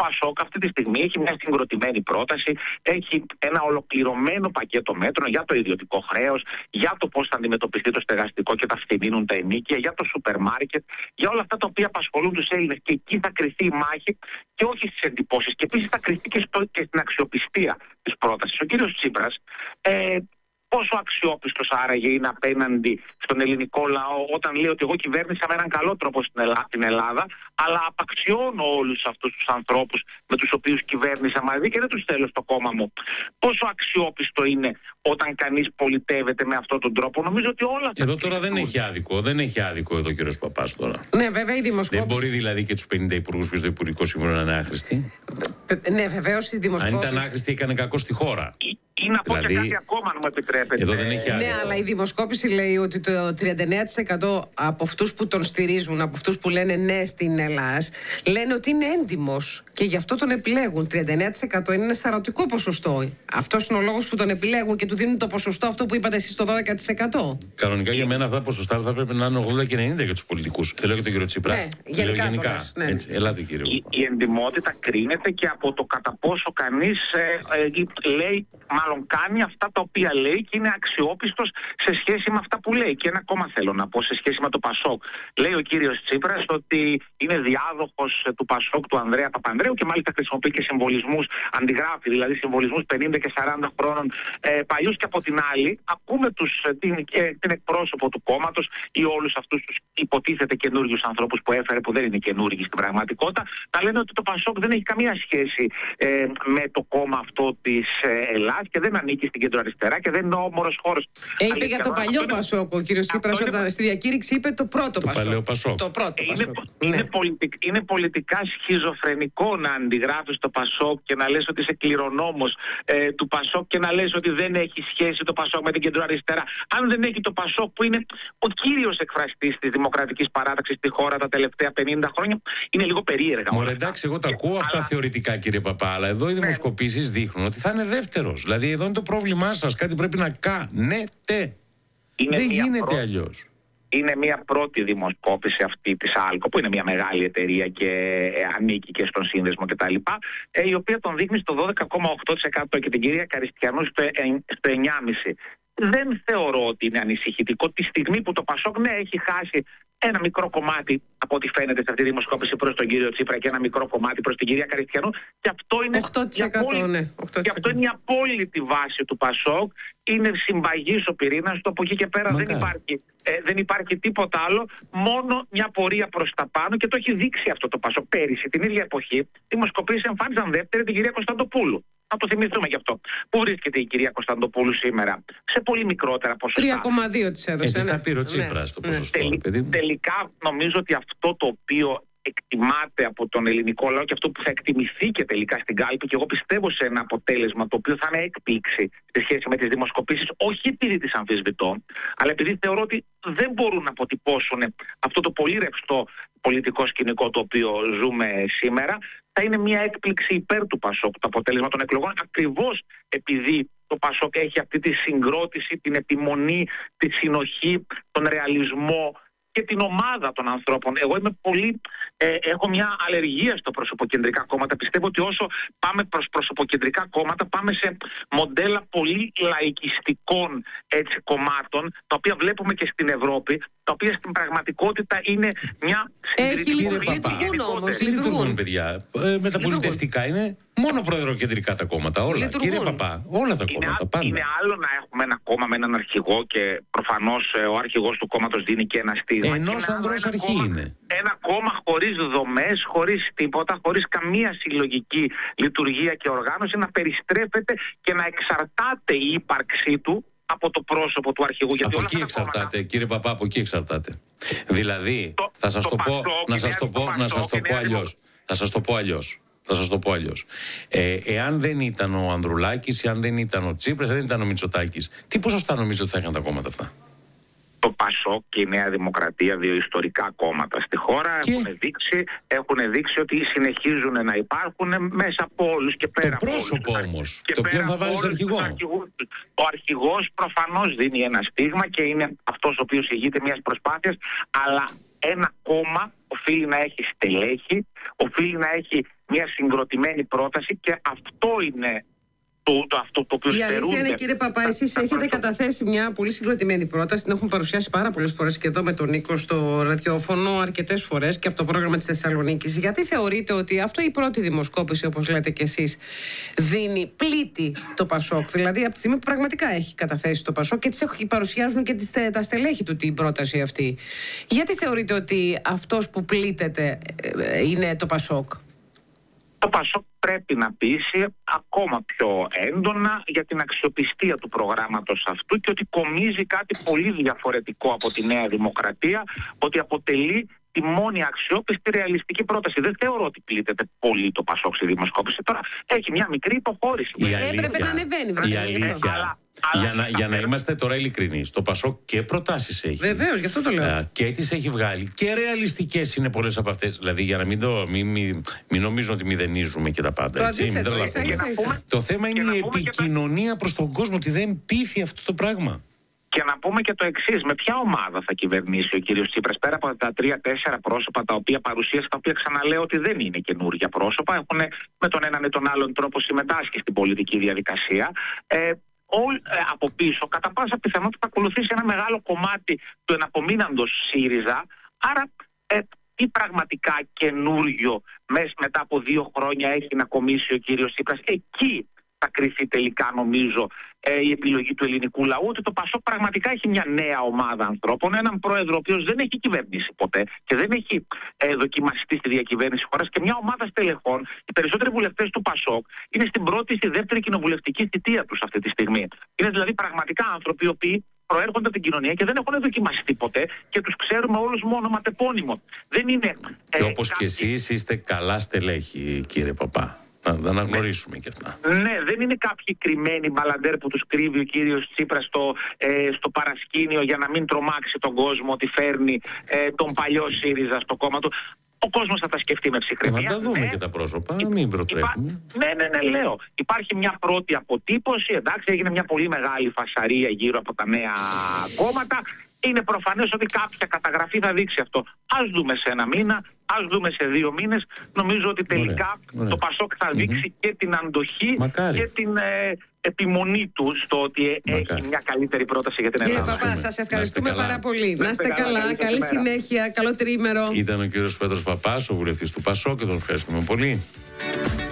Πασόκ αυτή τη στιγμή έχει μια συγκροτημένη πρόταση, έχει ένα ολοκληρωμένο πακέτο μέτρων για το ιδιωτικό χρέος, για το πώς θα αντιμετωπιστεί το στεγαστικό και θα φθηνίνουν τα ενοίκια, για το σούπερ μάρκετ, για όλα αυτά τα οποία απασχολούν τους Έλληνες. Και εκεί θα κριθεί η μάχη και όχι στις εντυπώσεις. Και επίσης θα κριθεί και στην αξιοπιστία της πρότασης. Ο κύριος Τσίπρας, πόσο αξιόπιστος άραγε είναι απέναντι στον ελληνικό λαό όταν λέει ότι εγώ κυβέρνησα με έναν καλό τρόπο στην Ελλάδα, αλλά απαξιώνω όλους αυτούς τους ανθρώπους με τους οποίους κυβέρνησα μαζί και δεν τους θέλω στο κόμμα μου. Πόσο αξιόπιστο είναι όταν κανείς πολιτεύεται με αυτόν τον τρόπο? Νομίζω ότι όλα αυτά. Εδώ τώρα δεν έχει άδικο. Δεν έχει άδικο εδώ ο κύριος Παπάς τώρα. Ναι, βέβαια η δημοσκόπηση. Δεν μπορεί δηλαδή και τους 50 υπουργούς που στο Υπουργικό Σύμβουλο να είναι άχρηστοι. Ναι, βεβαίως η δημοσκόπηση. Αν ήταν άχρηστοι, έκανε κακό στη χώρα. Ή να πω και κάτι ακόμα, αν μου επιτρέπετε. Εδώ δεν έχει άδικο. Ναι, αλλά η δημοσκόπηση λέει ότι το 39% από αυτούς που τον στηρίζουν, από αυτούς που λένε ναι στην Ελλάδα, λένε ότι είναι έντιμος και γι' αυτό τον επιλέγουν. 39% είναι ένα σαρωτικό ποσοστό. Αυτός είναι ο λόγος που τον επιλέγουν και του δίνουν το ποσοστό αυτό που είπατε εσείς, το 12%. Κανονικά για μένα αυτά τα ποσοστά θα πρέπει να είναι 80 και 90 για τους πολιτικούς. Θέλω και τον κύριο Τσίπρα. Ναι, γενικά. Ναι. Έτσι, ελάτε κύριε. Η εντιμότητα κρίνεται και από το κατά πόσο κανείς λέει, μάλλον κάνει αυτά τα οποία λέει και είναι αξιόπιστος σε σχέση με αυτά που λέει. Και ένα ακόμα θέλω να πω σε σχέση με το Πασόκ. Λέει ο κύριος Τσίπρας ότι είναι διάδοχος του Πασόκ του Ανδρέα Παπανδρέου και μάλιστα χρησιμοποιεί και συμβολισμούς, αντιγράφει δηλαδή συμβολισμούς 50 και 40 χρόνων παλιούς. Και από την άλλη ακούμε την εκπρόσωπο του κόμματος ή όλους αυτούς τους υποτίθεται καινούριους ανθρώπους που έφερε, που δεν είναι καινούργοι στην πραγματικότητα, να λένε ότι το Πασόκ δεν έχει καμία σχέση με το κόμμα αυτό της Ελλάδας και δεν ανήκει στην κεντροαριστερά και δεν είναι όμορος χώρος. Είπε για το παλιό Πασόκ ο κύριος Τσίπρας στη διακήρυξη, είπε το πρώτο Πασόκ. Το πρώτο Πασόκ. Είναι πολιτικά σχιζοφρενικό να αντιγράφεις το Πασόκ και να λες ότι είσαι κληρονόμος του Πασόκ και να λες ότι δεν έχει σχέση το Πασόκ με την κεντροαριστερά. Αν δεν έχει το Πασόκ που είναι ο κύριος εκφραστής της δημοκρατικής παράταξης στη χώρα τα τελευταία 50 χρόνια, είναι λίγο περίεργα. Μωρέ, εντάξει, εγώ τα ακούω αυτά θεωρητικά κύριε Παπά, αλλά εδώ οι δημοσκοπήσεις δείχνουν ότι θα είναι δεύτερος. Δηλαδή εδώ είναι το πρόβλημά σας. Κάτι πρέπει να κάνετε. Δεν γίνεται αλλιώς. Είναι μια πρώτη δημοσκόπηση αυτή της Άλκο, που είναι μια μεγάλη εταιρεία και ανήκει και στον σύνδεσμο κτλ. Η οποία τον δείχνει στο 12,8% και την κυρία Καριστιανού στο 9,5%. Δεν θεωρώ ότι είναι ανησυχητικό τη στιγμή που το Πασόκ έχει χάσει ένα μικρό κομμάτι από ό,τι φαίνεται σε αυτή τη δημοσκόπηση προς τον κύριο Τσίπρα και ένα μικρό κομμάτι προς την κυρία Καριστιανού. Και αυτό είναι 8%. Και αυτό είναι η απόλυτη βάση του Πασόκ. Είναι συμπαγής ο πυρήνας του. Από εκεί και πέρα δεν υπάρχει τίποτα άλλο. Μόνο μια πορεία προς τα πάνω και το έχει δείξει αυτό το Πασόκ. Πέρυσι, την ίδια εποχή, δημοσκοπήσεις εμφάνιζαν δεύτερη την κυρία Κωνσταντοπούλου. Να το θυμηθούμε γι' αυτό. Πού βρίσκεται η κυρία Κωνσταντοπούλου σήμερα? Σε πολύ μικρότερα ποσοστά. 3,2 της έδωσε. Θα πήρε ο Τσίπρας το ποσοστό. Τελικά νομίζω ότι αυτό το οποίο εκτιμάται από τον ελληνικό λαό και αυτό που θα εκτιμηθεί και τελικά στην κάλπη, και εγώ πιστεύω σε ένα αποτέλεσμα το οποίο θα είναι έκπληξη σε σχέση με τις δημοσκοπήσεις, όχι επειδή τις αμφισβητώ, αλλά επειδή θεωρώ ότι δεν μπορούν να αποτυπώσουν αυτό το πολύ ρευστό πολιτικό σκηνικό το οποίο ζούμε σήμερα, θα είναι μια έκπληξη υπέρ του Πασόκ το αποτέλεσμα των εκλογών, ακριβώς επειδή το Πασόκ έχει αυτή τη συγκρότηση, την επιμονή, τη συνοχή, τον ρεαλισμό και την ομάδα των ανθρώπων. Εγώ έχω μια αλλεργία στο προσωποκεντρικά κόμματα. Πιστεύω ότι όσο πάμε προς προσωποκεντρικά κόμματα, πάμε σε μοντέλα πολύ λαϊκιστικών κομμάτων, τα οποία βλέπουμε και στην Ευρώπη, τα οποία στην πραγματικότητα είναι μια λειτουργούν, παιδιά. Με τα πολιτευτικά είναι μόνο προεδροκεντρικά τα κόμματα. Όλα. Κύριε Παπά, όλα τα κόμματα. Πάντα. Είναι άλλο να έχουμε ένα κόμμα με έναν αρχηγό και προφανώς ο αρχηγός του κόμματος δίνει και ένα στίγμα. Ενός ανδρός αρχή είναι. Ένα κόμμα χωρίς δομές, χωρίς τίποτα, χωρίς καμία συλλογική λειτουργία και οργάνωση, να περιστρέφεται και να εξαρτάται η ύπαρξή του από το πρόσωπο του αρχηγού. Από εκεί εξαρτάται, κύριε Παπά, από εκεί εξαρτάται. Δηλαδή, θα σας το πω αλλιώς. Εάν δεν ήταν ο Ανδρουλάκης, εάν δεν ήταν ο Τσίπρας, δεν ήταν ο Μητσοτάκης, τι ποσοστά νομίζετε ότι θα είχαν τα κόμματα αυτά? Το Πασόκ και η Νέα Δημοκρατία, δύο ιστορικά κόμματα στη χώρα, έχουν δείξει ότι συνεχίζουν να υπάρχουν μέσα από όλους και πέρα από όλους. Το πρόσωπο όμως, το οποίο θα βάλεις αρχηγό. Ο αρχηγός προφανώς δίνει ένα στίγμα και είναι αυτός ο οποίος ηγείται μιας προσπάθειας, αλλά ένα κόμμα οφείλει να έχει στελέχη, οφείλει να έχει μια συγκροτημένη πρόταση και αυτό είναι το οποίο η αλήθεια είναι, κύριε Παπά, εσείς έχετε καταθέσει μια πολύ συγκροτημένη πρόταση. Την έχουμε παρουσιάσει πάρα πολλές φορές και εδώ με τον Νίκο στο ραδιόφωνο, αρκετές φορές και από το πρόγραμμα της Θεσσαλονίκης. Γιατί θεωρείτε ότι αυτό η πρώτη δημοσκόπηση, όπως λέτε κι εσείς, πλήττει το Πασόκ? Δηλαδή, από τη στιγμή που πραγματικά έχει καταθέσει το Πασόκ και παρουσιάζουν και τα στελέχη του την πρόταση αυτή. Γιατί θεωρείτε ότι αυτός που πλήττεται είναι το Πασόκ? Το Πασόκ πρέπει να πείσει ακόμα πιο έντονα για την αξιοπιστία του προγράμματος αυτού και ότι κομίζει κάτι πολύ διαφορετικό από τη Νέα Δημοκρατία, ότι αποτελεί τη μόνη αξιόπιστη ρεαλιστική πρόταση. Δεν θεωρώ ότι πλήττεται πολύ το Πασόκ στη δημοσκόπηση. Τώρα έχει μια μικρή υποχώρηση. Έπρεπε να ανεβαίνει. Η αλήθεια. Για να είμαστε τώρα ειλικρινείς, το Πασόκ και προτάσεις έχει. Βεβαίως, γι' αυτό το λέω. Και τις έχει βγάλει. Και ρεαλιστικές είναι πολλές από αυτές. Δηλαδή, για να μην νομίζω ότι μηδενίζουμε και τα πάντα. Το έτσι, αντίθετο, το θέμα είναι η επικοινωνία προς τον κόσμο, ότι δεν πείθει αυτό το πράγμα. Και να πούμε και το εξής: με ποια ομάδα θα κυβερνήσει ο κύριος Τσίπρας, πέρα από τα 3-4 πρόσωπα τα οποία παρουσίασε, τα οποία ξαναλέω ότι δεν είναι καινούργια πρόσωπα, έχουν με τον έναν ή τον άλλον τρόπο συμμετάσχει στην πολιτική διαδικασία. Από πίσω, κατά πάσα πιθανότητα, θα ακολουθήσει ένα μεγάλο κομμάτι του εναπομείναντος ΣΥΡΙΖΑ. Άρα, τι πραγματικά καινούριο μετά από 2 χρόνια έχει να κομίσει ο κύριος Τσίπρας? Εκεί θα κρυφτεί τελικά, νομίζω, η επιλογή του ελληνικού λαού, ότι το Πασόκ πραγματικά έχει μια νέα ομάδα ανθρώπων, έναν πρόεδρο ο οποίος δεν έχει κυβερνήσει ποτέ και δεν έχει δοκιμαστεί στη διακυβέρνηση χώρας, και μια ομάδα στελεχών. Οι περισσότεροι βουλευτές του Πασόκ είναι στην πρώτη ή στη δεύτερη κοινοβουλευτική θητεία τους αυτή τη στιγμή. Είναι δηλαδή πραγματικά άνθρωποι οι οποίοι προέρχονται από την κοινωνία και δεν έχουν δοκιμαστεί ποτέ και τους ξέρουμε όλους με ονοματεπώνυμο. Δεν είναι. Και όπως και εσείς είστε καλά στελέχη, κύριε Παπά. Να αναγνωρίσουμε και αυτά. Ναι, δεν είναι κάποιοι κρυμμένοι μπαλαντέρ που τους κρύβει ο κύριος Τσίπρας στο παρασκήνιο για να μην τρομάξει τον κόσμο ότι φέρνει τον παλιό ΣΥΡΙΖΑ στο κόμμα του. Ο κόσμος θα τα σκεφτεί με ψυχραιμία. Να τα δούμε και τα πρόσωπα, μην προτρέχουμε. Ναι, λέω. Υπάρχει μια πρώτη αποτύπωση, εντάξει, έγινε μια πολύ μεγάλη φασαρία γύρω από τα νέα κόμματα. Είναι προφανές ότι κάποια καταγραφή θα δείξει αυτό. Ας δούμε σε 1 μήνα, ας δούμε σε 2 μήνες. Νομίζω ότι τελικά το Πασόκ θα δείξει και την αντοχή και την επιμονή του στο ότι έχει μια καλύτερη πρόταση για την Ελλάδα. Κύριε Παπά, σας ευχαριστούμε πάρα πολύ. Να είστε καλά, καλή συνέχεια, καλό τριήμερο. Ήταν ο κύριος Πέτρος Παπάς, ο βουλευτής του Πασόκ, και τον ευχαριστούμε πολύ.